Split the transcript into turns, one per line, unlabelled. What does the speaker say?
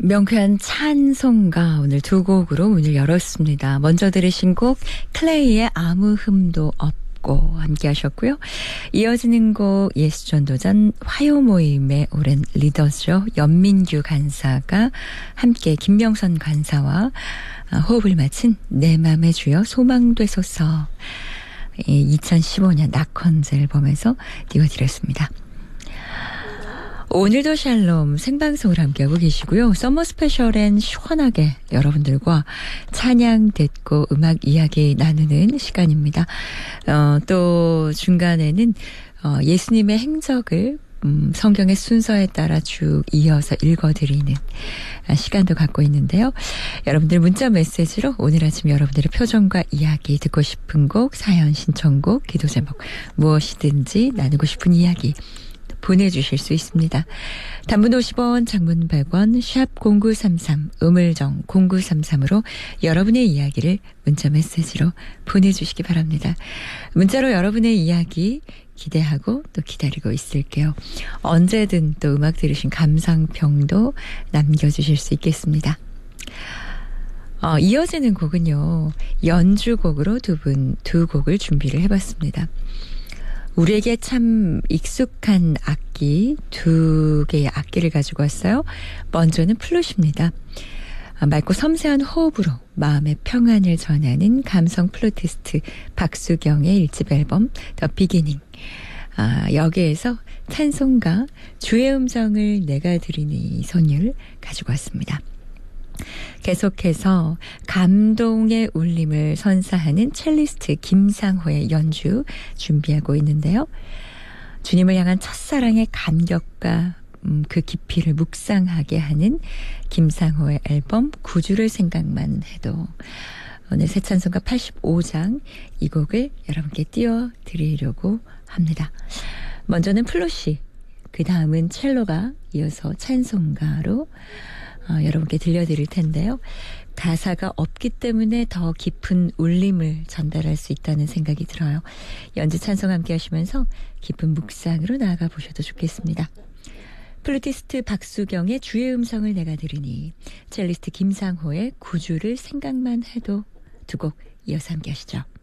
명쾌한 찬송가 오늘 두 곡으로 문을 열었습니다. 먼저 들으신 곡 클레이의 아무 흠도 없고 함께 하셨고요. 이어지는 곡 예수전도전 화요 모임의 오랜 리더죠. 연민규 간사가 함께 김명선 간사와 호흡을 맞춘 내 맘의 주여 소망되소서 2015년 낙헌제 앨범에서 띄워드렸습니다. 오늘도 샬롬 생방송을 함께하고 계시고요. 서머 스페셜엔 시원하게 여러분들과 찬양 듣고 음악 이야기 나누는 시간입니다. 또 중간에는 예수님의 행적을 성경의 순서에 따라 쭉 이어서 읽어드리는 시간도 갖고 있는데요. 여러분들 문자 메시지로 오늘 아침 여러분들의 표정과 이야기 듣고 싶은 곡, 사연 신청곡, 기도 제목 무엇이든지 나누고 싶은 이야기 보내주실 수 있습니다. 단문 50원, 장문 100원, 샵 0933, 우물정 0933으로 여러분의 이야기를 문자 메시지로 보내주시기 바랍니다. 문자로 여러분의 이야기 기대하고 또 기다리고 있을게요. 언제든 또 음악 들으신 감상평도 남겨주실 수 있겠습니다. 이어지는 곡은요. 연주곡으로 두 곡을 준비를 해봤습니다. 우리에게 참 익숙한 악기 두 개의 악기를 가지고 왔어요. 먼저는 플룻입니다. 맑고 섬세한 호흡으로 마음의 평안을 전하는 감성 플루티스트 박수경의 1집 앨범 더 비기닝. 여기에서 찬송가 주의 음성을 내가 드리니 선율 가지고 왔습니다. 계속해서 감동의 울림을 선사하는 첼리스트 김상호의 연주 준비하고 있는데요. 주님을 향한 첫사랑의 감격과 그 깊이를 묵상하게 하는 김상호의 앨범 구주를 생각만 해도 오늘 새 찬송가 85장 이 곡을 여러분께 띄워드리려고 합니다. 먼저는 플룻이, 그 다음은 첼로가 이어서 찬송가로 여러분께 들려드릴 텐데요. 가사가 없기 때문에 더 깊은 울림을 전달할 수 있다는 생각이 들어요. 연주 찬송 함께 하시면서 깊은 묵상으로 나아가 보셔도 좋겠습니다. 플루티스트 박수경의 주의 음성을 내가 들으니, 첼리스트 김상호의 구주를 생각만 해도 두 곡 이어서 함께 하시죠.